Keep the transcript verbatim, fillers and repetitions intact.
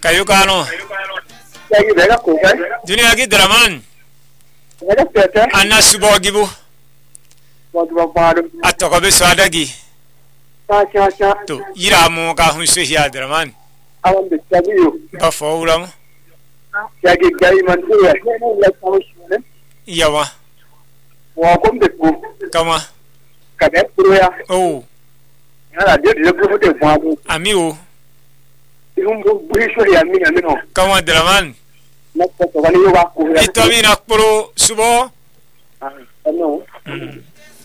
kayo kano Lagi bega ko kai. dunia gi draman Bega peta. anna subo gibu Wadu babaru. atoko be swadagi Cha cha cha. to ira mo ka hun se ya draman Awan de chabiyo. ba fo ulam Lagi gai man ko ya. Ne ne la tamushne. yawa Wa kom de ko. kama Ka de pro ya. oh Ala de de ko de babu. ami o Ilum bu bu so ya mi ya mi no. kama draman Na ko to wani yo ba ko ya. ito mi nakporo subo Ah, no. mm.